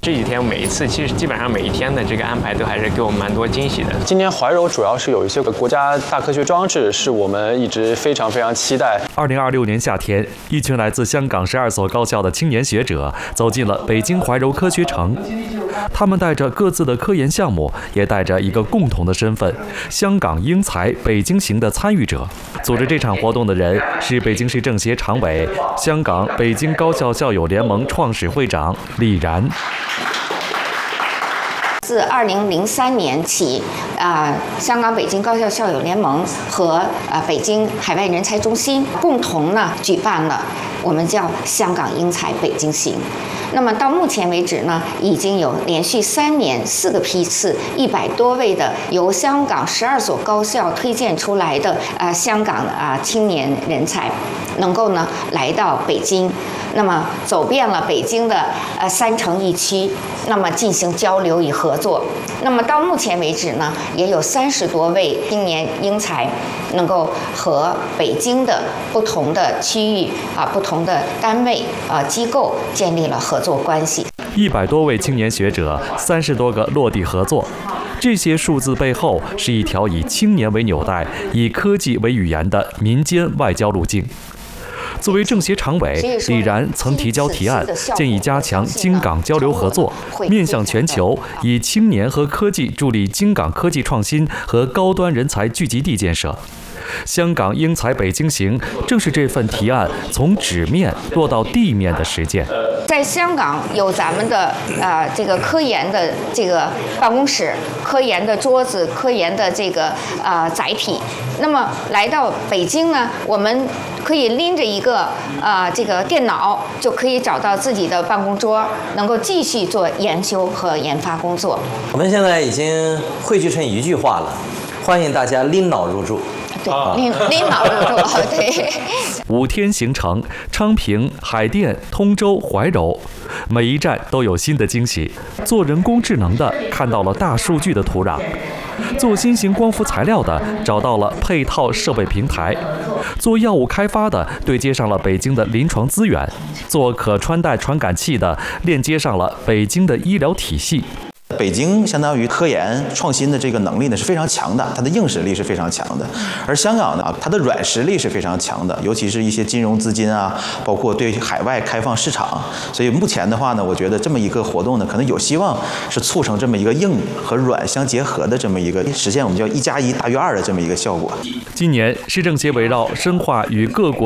这几天每一次，其实基本上每一天的这个安排都还是给我们蛮多惊喜的。 今年怀柔主要是有一些国家大科学装置，是我们一直非常期待。 2026年夏天，一群来自香港12所高校的青年学者走进了北京怀柔科学城。他们带着各自的科研项目，也带着一个共同的身份——香港英才北京行的参与者。组织这场活动的人是北京市政协常委、香港北京高校校友联盟创始会长李然。 自2003年起，香港北京高校校友联盟和北京海外人才中心共同呢举办了我们叫香港英才北京行。那么到目前为止呢，已经有连续3年4个批次，100多位的由香港12所高校推荐出来的香港青年人才，能够呢来到北京，那么走遍了北京的3城1区，那么进行交流与合作。那么到目前为止呢，也有30多位青年英才能够和北京的不同的区域不同的单位机构建立了合作关系。 100多位青年学者，30多个落地合作。这些数字背后是一条以青年为纽带、以科技为语言的民间外交路径。作为政协常委，李然曾提交提案，建议加强京港交流合作，面向全球，以青年和科技助力京港科技创新和高端人才聚集地建设。香港英才北京行正是这份提案从纸面落到地面的实践。 在香港有咱们的这个科研的这个办公室、科研的桌子、科研的这个载体。那么来到北京呢，我们可以拎着一个这个电脑，就可以找到自己的办公桌，能够继续做研究和研发工作。 我们现在已经汇聚成一句话了，欢迎大家拎脑入住。 对，拎脑入住。对。 5天行程，昌平、海淀、通州、怀柔，每一站都有新的惊喜。做人工智能的看到了大数据的土壤，做新型光伏材料的找到了配套设备平台，做药物开发的对接上了北京的临床资源，做可穿戴传感器的链接上了北京的医疗体系。 北京相当于科研创新的这个能力呢是非常强的，它的硬实力是非常强的，而香港呢，它的软实力是非常强的，尤其是一些金融资金包括对海外开放市场。所以目前的话呢，我觉得这么一个活动呢，可能有希望是促成这么一个硬和软相结合的这么一个实现我们叫1+1大于2的这么一个效果。 今年市政协围绕深化与各国